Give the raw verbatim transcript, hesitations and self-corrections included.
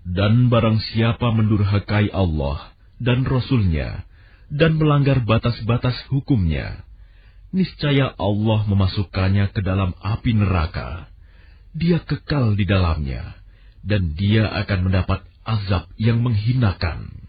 Dan barang siapa mendurhakai Allah dan Rasul-Nya dan melanggar batas-batas hukumnya, niscaya Allah memasukkannya ke dalam api neraka. Dia kekal di dalamnya, dan dia akan mendapat azab yang menghinakan.